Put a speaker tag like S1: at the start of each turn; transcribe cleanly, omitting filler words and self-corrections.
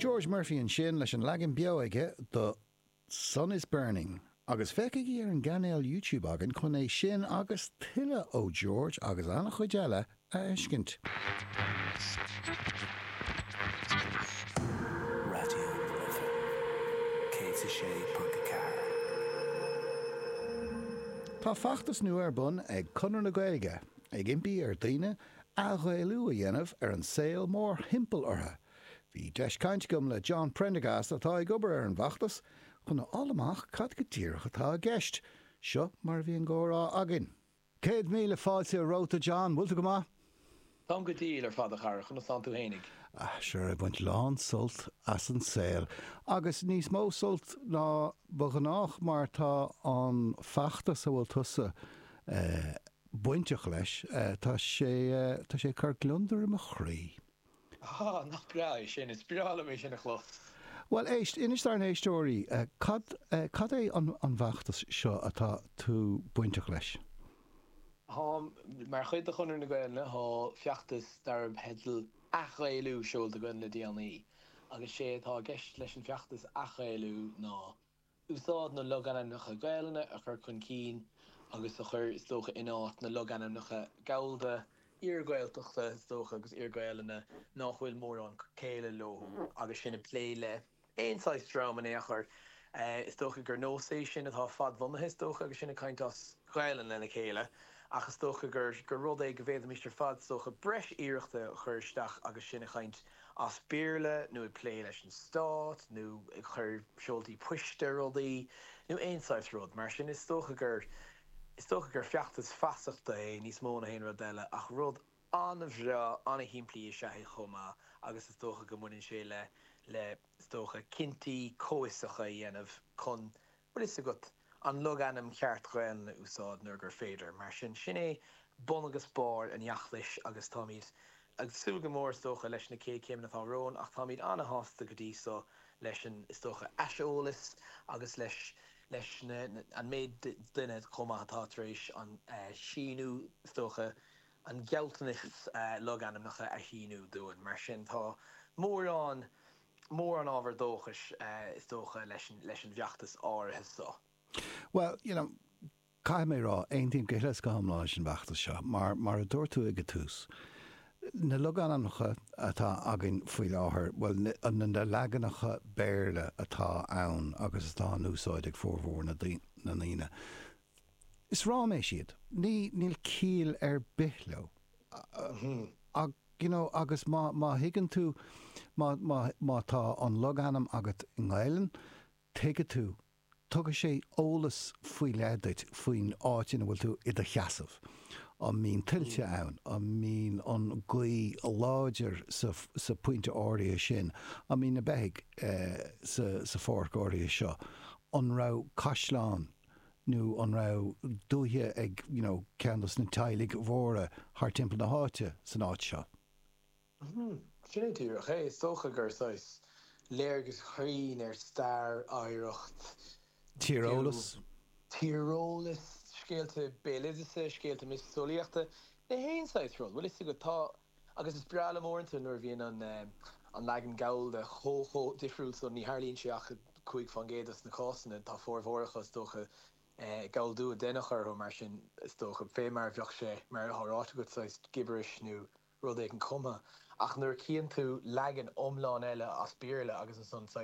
S1: George Murphy an sin leis an legan beo aige The Sun is Burning. Agus feiceigh ar an gcainéal YouTube agan chun é sin agus tuile ó George agus anna chuid eile a eiscint.
S2: Radio Brother. Cé sé Punkacar.
S1: Tá fachtas nua ar bun ag Conradh na Gaeilge ag impi ar daoine a ghailú a dhéanamh ar an saoil mór himpel ortha. Bhí deis caint gom le John Prendergast atá ag obair ar an bhachtas chun allamach cad go tíreach atá a gceist. Seo mar bhí an gcórá agin. 100 míle fáilte róta John, bhfuilta go maith?
S3: Tom go díl ar fad a char chun san tú hénig.
S1: Sure, a buint lán sult as an saoil. Agus níos mó sult ná bogannách mar tá an fachtas a bhfuil tusa buinteach leis. Tá sé car glundar am a chrí.
S3: Nach bra sin is spirála mé sin a chlos.
S1: Well, éist, inis ar an éistóí, cad é an bhachtas seo atá tú buinteach leis?
S3: Mar chuid a chunar na Gaeilge há fiachtas dar hedal achréilú siúil a gin le DNA. Agus sé tá gceist leis an fiachtas achréilú ná úsáid na logan nach a Gaeilge a chur chun cín agus a chur is tócha ináit na logan nach a gailde Gaeltachta is tócha agus Gaeilge nachhfuil mór an céile lo agus sinna plé le éonáis drama é a chur is tócha gur nósé sin atá fad bhana is tócha agus sinna caintas Gaeilge lena chéile. Agus tócha gur rud é go bhéad Mr. Fad tócha breis íireachta chuirteach agus sinna chaint as bíirle nó i plé leis an stát nó ag chur seoltaí puiste rudaí nó éonáis rud mar sin is tócha gur feachtas fasachta é níos mó na héon rud eile ach rud anna bhrá anna himplí se chuma agus is tócha go muinn sé le tócha cinntaí cóisacha dhéanamh chun bud is a gut an lug anam cheart Gaeilge úsáid nuair gur féidir mar sin é bon agus bár an neachlis agus táid agus súil go mór tócha leis na cé céim natá rón ach táid anna hásta go dtí so leis an is tócha eisiolalas agus leis an méid duine chuma atá éis an síú tócha an gealtanich lug anam nach a síú dúin mar sin tá mór an ábhar dóchas is tócha leis an bheachtas áirithe so.
S1: Well, cai mé rá, ein tíim go hilas go hamláis an bhachtas seo, mar a dúir tú ag tús. Na logananacha atá agin faoi láthair, well, na leganacha béirle atá ann agus atá núsáid ag fórmhór na naíine. Is rá mé siad, níl cíl ar bithleo. Agus má higann tú, má tá an loganam agat in Gaeilge, teige tú, tugadh sé ólas faoi leadait faoin áitina bhfuil tú iad a cheasamh. An mín tiltte ann, an mín an gaí láidir sa puinte áirithe sin, an mín na beig sa fórc áirithe seo, an rá caisleán nó an rá dúthe ag ceannas na tailig mhóra thar timpeall na háite san áit seo.
S3: Sin tíach é socha gur sais léirgus chrín ar stair áireacht.
S1: Tíreolalas
S3: scéalte bélidirsa scéalte missolíochta na héonáisrod bhfuil is go tá agus is breala móranta nuair bhíon an legan gailde cho difriúil son ní Harlíonn seach chuig fan géadas na cásanna tá fórmhórachas tócha gaildú a dénachar ó mar sin is tócha fémar bheoch sé mar thráta go sais gibberish nó rud ag an cuma ach nuair cíann tú legan omláin eile as bíirle agus an son